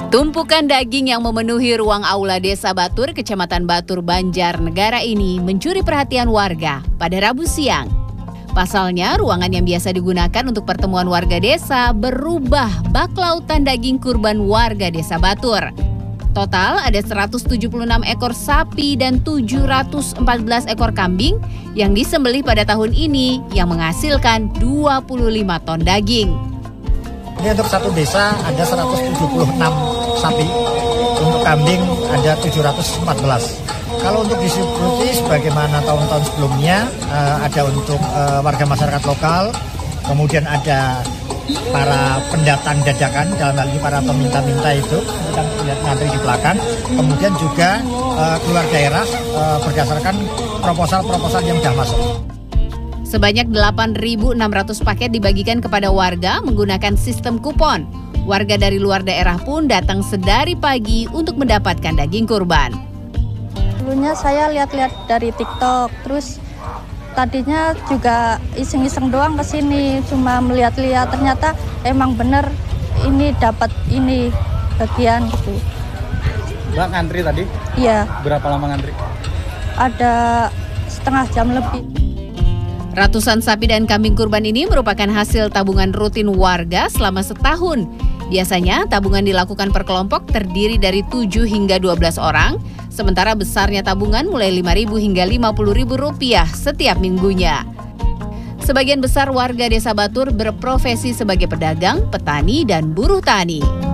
Tumpukan daging yang memenuhi ruang aula Desa Batur, Kecamatan Batur, Banjarnegara ini mencuri perhatian warga pada Rabu siang. Pasalnya, ruangan yang biasa digunakan untuk pertemuan warga desa berubah bak lautan daging kurban warga Desa Batur. Total ada 176 ekor sapi dan 714 ekor kambing yang disembelih pada tahun ini yang menghasilkan 25 ton daging. Ini untuk satu desa ada 176 sapi, untuk kambing ada 714. Kalau untuk distribusi sebagaimana tahun-tahun sebelumnya, ada untuk warga masyarakat lokal, kemudian ada para pendatang dadakan, dalam hal ini para peminta-minta itu, kita lihat ngantri di belakang, kemudian juga keluar daerah berdasarkan proposal-proposal yang sudah masuk. Sebanyak 8.600 paket dibagikan kepada warga menggunakan sistem kupon. Warga dari luar daerah pun datang sedari pagi untuk mendapatkan daging kurban. Dulunya saya lihat-lihat dari TikTok, terus tadinya juga iseng-iseng doang ke sini, cuma melihat-lihat, ternyata emang bener ini dapat ini bagian gitu. Mbak ngantri tadi? Iya. Berapa lama ngantri? Ada setengah jam lebih. Ratusan sapi dan kambing kurban ini merupakan hasil tabungan rutin warga selama setahun. Biasanya tabungan dilakukan per kelompok terdiri dari 7 hingga 12 orang, sementara besarnya tabungan mulai Rp5.000 hingga Rp50.000 setiap minggunya. Sebagian besar warga Desa Batur berprofesi sebagai pedagang, petani, dan buruh tani.